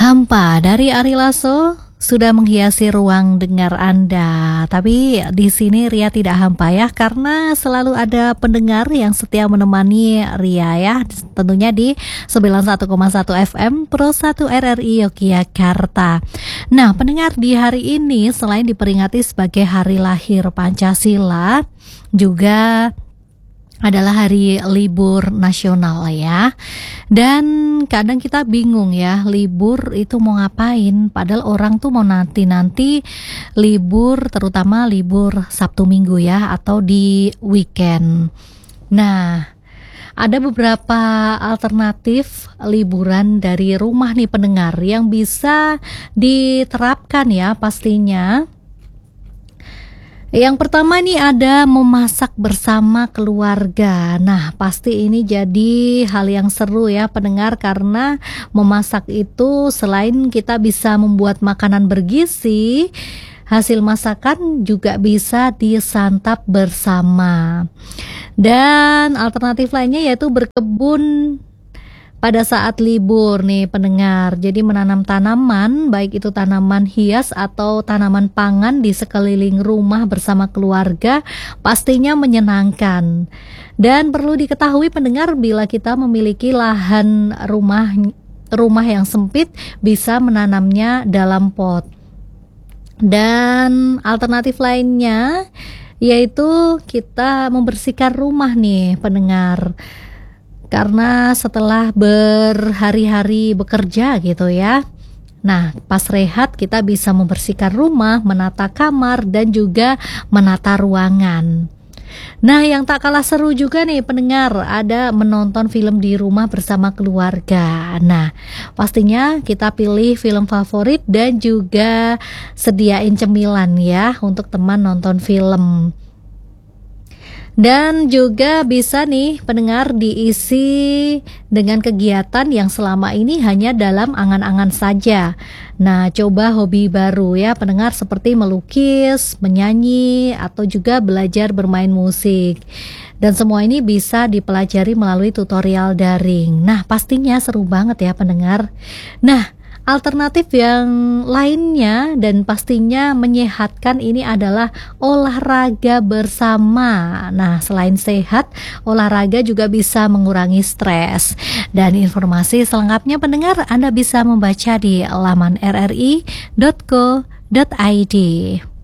Hampa dari Ari Lasso sudah menghiasi ruang dengar Anda. Tapi di sini Ria tidak hampa ya, karena selalu ada pendengar yang setia menemani Ria ya. Tentunya di 91,1 FM Pro 1 RRI Yogyakarta. Nah, pendengar, di hari ini selain diperingati sebagai hari lahir Pancasila, juga adalah hari libur nasional ya. Dan kadang kita bingung ya, libur itu mau ngapain, padahal orang tuh mau nanti libur, terutama libur Sabtu Minggu ya, atau di weekend. Nah, ada beberapa alternatif liburan dari rumah nih pendengar yang bisa diterapkan ya pastinya. Yang pertama nih ada memasak bersama keluarga. Nah, pasti ini jadi hal yang seru ya pendengar, karena memasak itu selain kita bisa membuat makanan bergizi, hasil masakan juga bisa disantap bersama. Dan alternatif lainnya yaitu berkebun pada saat libur nih pendengar. Jadi menanam tanaman, baik itu tanaman hias atau tanaman pangan di sekeliling rumah bersama keluarga, pastinya menyenangkan. Dan perlu diketahui pendengar, bila kita memiliki lahan rumah yang sempit, bisa menanamnya dalam pot. Dan alternatif lainnya yaitu kita membersihkan rumah nih pendengar. Karena setelah berhari-hari bekerja gitu ya, nah pas rehat kita bisa membersihkan rumah, menata kamar, dan juga menata ruangan. Nah, yang tak kalah seru juga nih pendengar, ada menonton film di rumah bersama keluarga. Nah, pastinya kita pilih film favorit dan juga sediain cemilan ya untuk teman nonton film. Dan juga bisa nih pendengar diisi dengan kegiatan yang selama ini hanya dalam angan-angan saja. Nah, coba hobi baru ya pendengar, seperti melukis, menyanyi, atau juga belajar bermain musik. Dan semua ini bisa dipelajari melalui tutorial daring. Nah, pastinya seru banget ya pendengar. Nah, alternatif yang lainnya dan pastinya menyehatkan ini adalah olahraga bersama. Nah, selain sehat, olahraga juga bisa mengurangi stres. Dan informasi selengkapnya pendengar Anda bisa membaca di laman rri.co.id.